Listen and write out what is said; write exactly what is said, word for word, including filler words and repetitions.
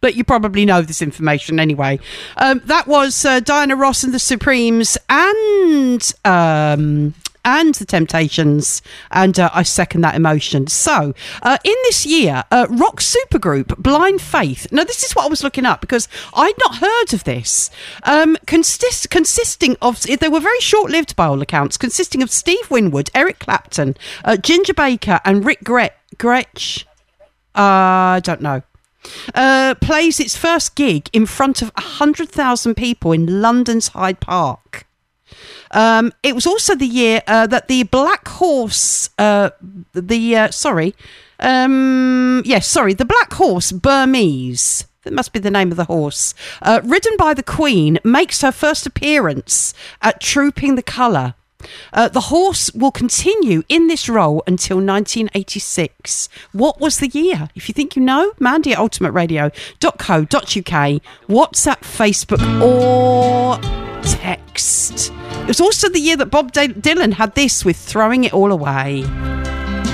but you probably know this information anyway. Um, that was uh, Diana Ross and the Supremes and... Um, and the Temptations, and uh, I second that emotion. So, uh, in this year, uh, rock supergroup Blind Faith. Now, this is what I was looking up because I'd not heard of this. Um, consist consisting of, they were very short-lived by all accounts, consisting of Steve Winwood, Eric Clapton, uh, Ginger Baker, and Rick Gret Gretsch. Uh, I don't know. Uh, plays its first gig in front of one hundred thousand people in London's Hyde Park. Um, it was also the year uh, that the Black Horse, uh, the, uh, sorry, um, yes, yeah, sorry, the Black Horse Burmese, that must be the name of the horse, uh, ridden by the Queen, makes her first appearance at Trooping the Colour. Uh, the horse will continue in this role until nineteen eighty-six. What was the year? If you think you know, Mandy at ultimate radio dot co dot uk, WhatsApp, Facebook or text. It was also the year that Bob D- Dylan had this with Throwing It All Away.